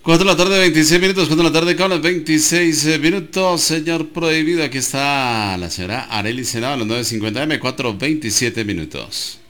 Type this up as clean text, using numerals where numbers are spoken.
4 de la tarde, 26 minutos. 4 de la tarde con los 26 minutos. Señor Prohibido, aquí está la señora Arely Senado a los 9:50 AM, 4:27 minutos.